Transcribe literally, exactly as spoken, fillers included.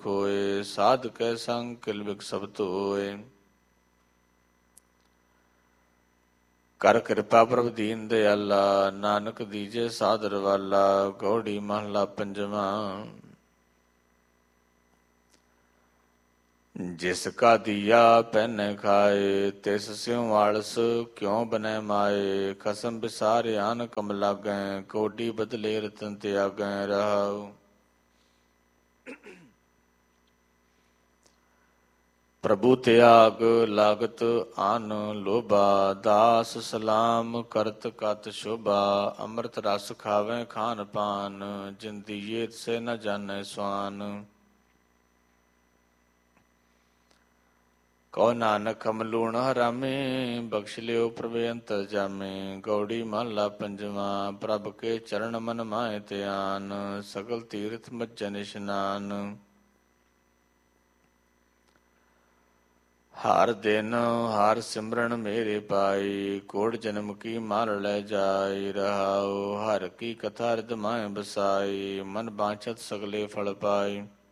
खोए, साध कै संग किलबिक सब धोए। कर कृपा प्रभ दीन दयाला, नानक दीजे सादर वाला। गौड़ी महला पंजवा। जिसका दिया पैन खाए, तिस स्यों आलस क्यों बनै माए। खसम बिसार आन कम लागै, कोडी बदले रतन त्यागै रहाउ। प्रभु त्याग लागत आन लोभा, दास सलाम करत कत शोभा। अमृत रस खावे खान पान, जिन दिए से न जाने स्वान। कहो नानक हम लूण हरामे, बख्श लियो प्रभु अंतर जामे। गौड़ी महला पंजवा। प्रभ के चरण मन माहे ध्यान, सगल तीर्थ मज्जन स्नान। हर दिन हर सिमरन मेरे पाई, कोट जन्म की मार लै जाय रहाओ। हर की कथा हृदय माहे बसाई, मन बांछत सगले फल पाई।